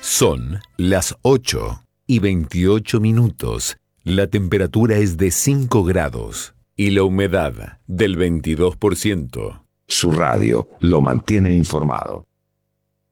Son las 8:28. La temperatura es de 5 grados y la humedad del 22%. Su radio lo mantiene informado.